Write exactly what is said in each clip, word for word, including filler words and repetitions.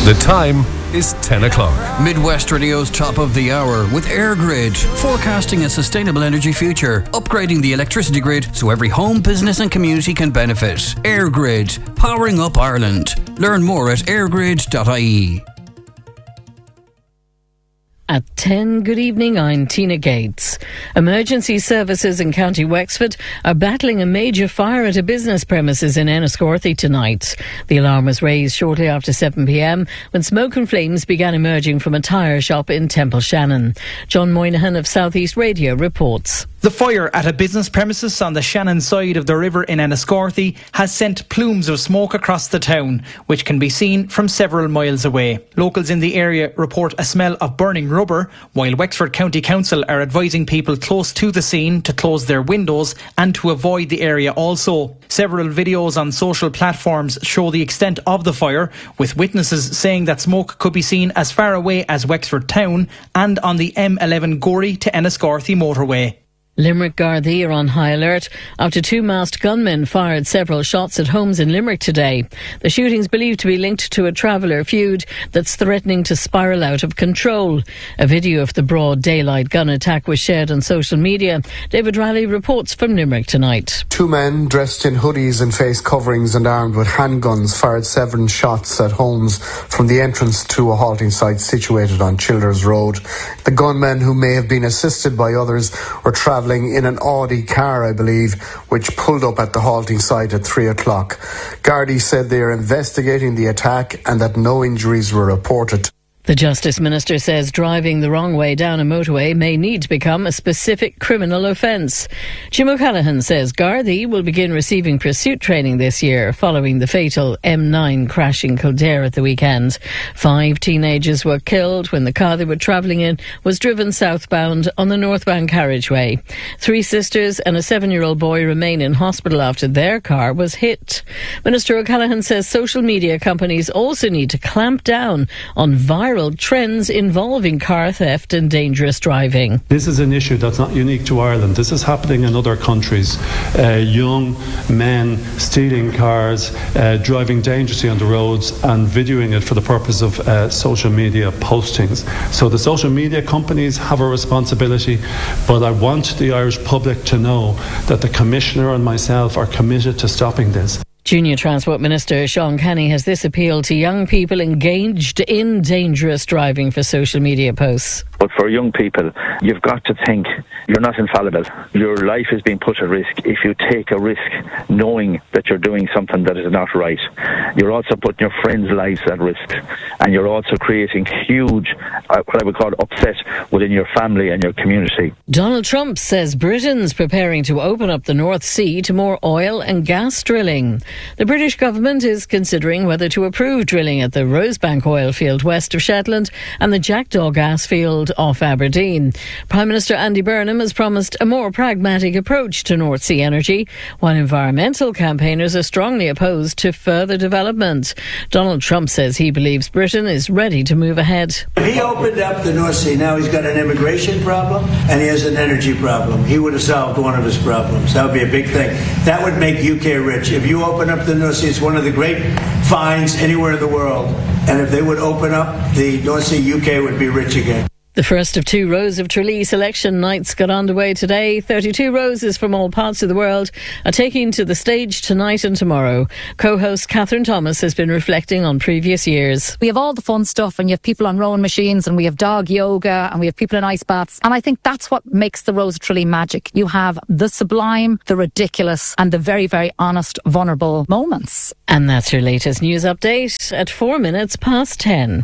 The time is ten o'clock. Midwest Radio's top of the hour with EirGrid, forecasting a sustainable energy future, upgrading the electricity grid so every home, business and community can benefit. EirGrid, powering up Ireland. Learn more at airgrid dot I E. At ten, good evening, I'm Tina Gates. Emergency services in County Wexford are battling a major fire at a business premises in Enniscorthy tonight. The alarm was raised shortly after seven p.m. when smoke and flames began emerging from a tyre shop in Temple Shannon. John Moynihan of South East Radio reports. The fire at a business premises on the Shannon side of the river in Enniscorthy has sent plumes of smoke across the town, which can be seen from several miles away. Locals in the area report a smell of burning rubber, while Wexford County Council are advising people close to the scene to close their windows and to avoid the area also. Several videos on social platforms show the extent of the fire, with witnesses saying that smoke could be seen as far away as Wexford town and on the M eleven Gorey to Enniscorthy motorway. Limerick Gardaí are on high alert after two masked gunmen fired several shots at homes in Limerick today. The shooting's believed to be linked to a traveller feud that's threatening to spiral out of control. A video of the broad daylight gun attack was shared on social media. David Riley reports from Limerick tonight. Two men dressed in hoodies and face coverings and armed with handguns fired seven shots at homes from the entrance to a halting site situated on Childers Road. The gunmen, who may have been assisted by others, were travelling in an Audi car, I believe, which pulled up at the halting site at three o'clock. Gardaí said they are investigating the attack and that no injuries were reported. The Justice Minister says driving the wrong way down a motorway may need to become a specific criminal offence. Jim O'Callaghan says Gardaí will begin receiving pursuit training this year following the fatal M nine crash in Kildare at the weekend. Five teenagers were killed when the car they were travelling in was driven southbound on the northbound carriageway. Three sisters and a seven-year-old boy remain in hospital after their car was hit. Minister O'Callaghan says social media companies also need to clamp down on viral trends involving car theft and dangerous driving. This is an issue that's not unique to Ireland. This is happening in other countries. Uh, young men stealing cars, uh, driving dangerously on the roads and videoing it for the purpose of uh, social media postings. So the social media companies have a responsibility, but I want the Irish public to know that the Commissioner and myself are committed to stopping this. Junior Transport Minister Sean Kenny has this appeal to young people engaged in dangerous driving for social media posts. But for young people, you've got to think you're not infallible. Your life is being put at risk if you take a risk knowing that you're doing something that is not right. You're also putting your friends' lives at risk, and you're also creating huge, uh, what I would call upset within your family and your community. Donald Trump says Britain's preparing to open up the North Sea to more oil and gas drilling. The British government is considering whether to approve drilling at the Rosebank oil field west of Shetland and the Jackdaw gas field off Aberdeen. Prime Minister Andy Burnham has promised a more pragmatic approach to North Sea energy, while environmental campaigners are strongly opposed to further development. Donald Trump says he believes Britain is ready to move ahead. If he opened up the North Sea, now he's got an immigration problem and he has an energy problem. He would have solved one of his problems. That would be a big thing. That would make U K rich. If you open up the North Sea, it's one of the great finds anywhere in the world. And if they would open up the North Sea, U K would be rich again. The first of two rows of Tralee selection nights got underway today. thirty-two roses from all parts of the world are taking to the stage tonight and tomorrow. Co-host Catherine Thomas has been reflecting on previous years. We have all the fun stuff, and you have people on rowing machines, and we have dog yoga, and we have people in ice baths. And I think that's what makes the Rose of Tralee magic. You have the sublime, the ridiculous, and the very, very honest, vulnerable moments. And that's your latest news update at four minutes past ten.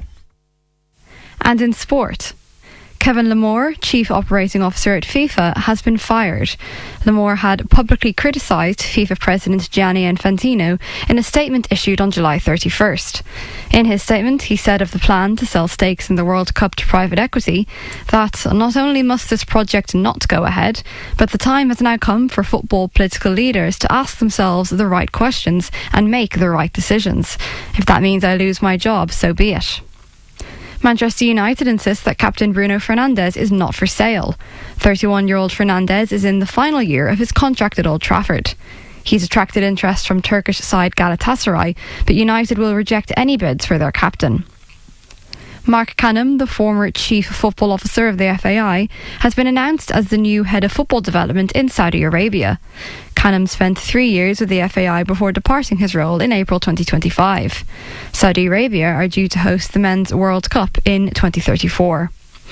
And in sport, Kevin Lamore, Chief Operating Officer at FIFA, has been fired. Lamore had publicly criticised FIFA President Gianni Infantino in a statement issued on July thirty-first. In his statement, he said of the plan to sell stakes in the World Cup to private equity that not only must this project not go ahead, but the time has now come for football political leaders to ask themselves the right questions and make the right decisions. If that means I lose my job, so be it. Manchester United insists that captain Bruno Fernandes is not for sale. thirty-one-year-old Fernandes is in the final year of his contract at Old Trafford. He's attracted interest from Turkish side Galatasaray, but United will reject any bids for their captain. Mark Canham, the former Chief Football Officer of the F A I, has been announced as the new Head of Football Development in Saudi Arabia. Canham spent three years with the F A I before departing his role in April twenty twenty-five. Saudi Arabia are due to host the Men's World Cup in twenty thirty-four.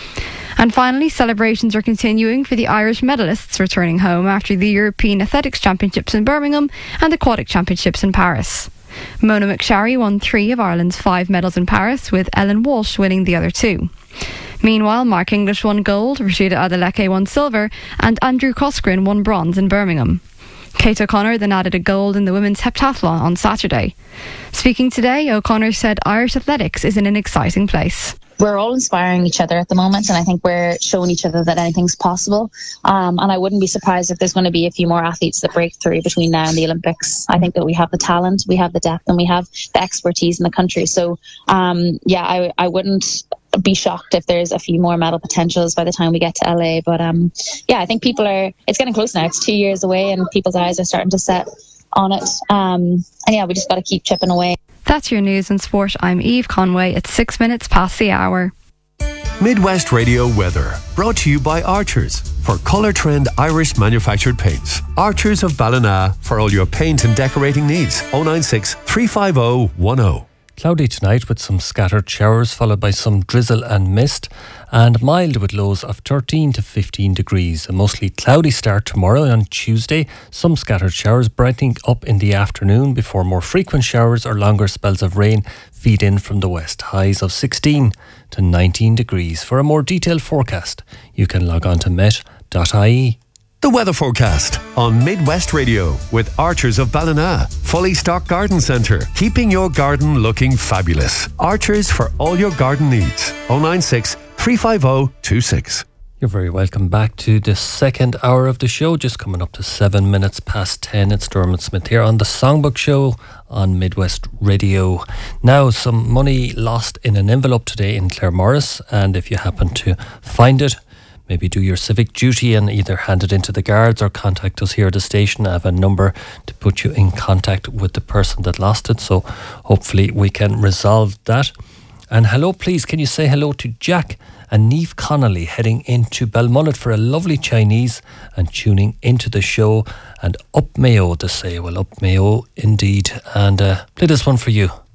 And finally, celebrations are continuing for the Irish medalists returning home after the European Athletics Championships in Birmingham and Aquatic Championships in Paris. Mona McSharry won three of Ireland's five medals in Paris, with Ellen Walsh winning the other two. Meanwhile, Mark English won gold, Rashida Adeleke won silver, and Andrew Cosgrin won bronze in Birmingham. Kate O'Connor then added a gold in the women's heptathlon on Saturday. Speaking today, O'Connor said Irish athletics is in an exciting place. We're all inspiring each other at the moment, and I think we're showing each other that anything's possible. Um, and I wouldn't be surprised if there's going to be a few more athletes that break through between now and the Olympics. I think that we have the talent, we have the depth, and we have the expertise in the country. So, um, yeah, I, I wouldn't be shocked if there's a few more medal potentials by the time we get to L A. But um, yeah, I think people are, it's getting close now. It's two years away and people's eyes are starting to set on it. Um, and yeah, we just got to keep chipping away. That's your news and sport. I'm Eve Conway. It's six minutes past the hour. Midwest Radio weather, brought to you by Archers for Colour Trend Irish manufactured paints. Archers of Ballina for all your paint and decorating needs. oh nine six, three five oh, one oh. Cloudy tonight with some scattered showers followed by some drizzle and mist, and mild with lows of thirteen to fifteen degrees. A mostly cloudy start tomorrow on Tuesday. Some scattered showers brightening up in the afternoon before more frequent showers or longer spells of rain feed in from the west. Highs of sixteen to nineteen degrees. For a more detailed forecast, you can log on to met dot I E. The weather forecast on Midwest Radio with Archers of Ballina. Fully stocked garden centre, keeping your garden looking fabulous. Archers for all your garden needs. oh nine six, three five oh, two six. You're very welcome back to the second hour of the show, just coming up to seven minutes past ten. It's Dermot Smith here on the Songbook Show on Midwest Radio. Now, some money lost in an envelope today in Claremorris, and if you happen to find it, maybe do your civic duty and either hand it into the guards or contact us here at the station. I have a number to put you in contact with the person that lost it, so hopefully we can resolve that. And hello, please, can you say hello to Jack and Neve Connolly heading into Belmullet for a lovely Chinese and tuning into the show. And up Mayo, to say, well, up Mayo indeed. And uh, play this one for you.